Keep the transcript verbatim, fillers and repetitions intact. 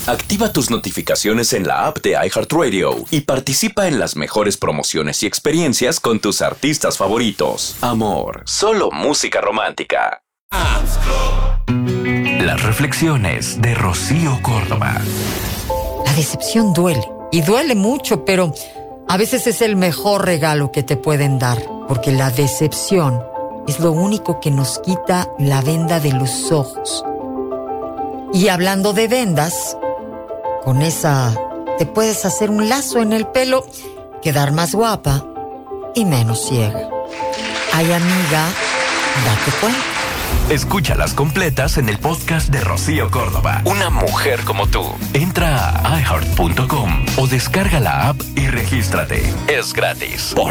Activa tus notificaciones en la app de iHeartRadio y participa en las mejores promociones y experiencias con tus artistas favoritos. Amor, solo música romántica. Las reflexiones de Rocío Córdoba. La decepción duele, y duele mucho, pero a veces es el mejor regalo que te pueden dar, porque la decepción es lo único que nos quita la venda de los ojos. Y hablando de vendas, con esa te puedes hacer un lazo en el pelo, quedar más guapa y menos ciega. Ay, amiga, date cuenta. Escúchalas completas en el podcast de Rocío Córdoba. Una mujer como tú. Entra a i heart punto com o descarga la app y regístrate. Es gratis. Por